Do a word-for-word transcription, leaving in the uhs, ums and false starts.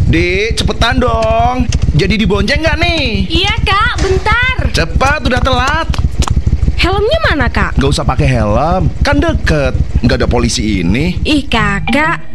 Dik, cepetan dong. Jadi dibonceng nggak nih? Iya kak, bentar. Cepat, udah telat. Helmnya mana kak? Nggak usah pakai helm, kan deket. Nggak ada polisi ini. Ih kakak,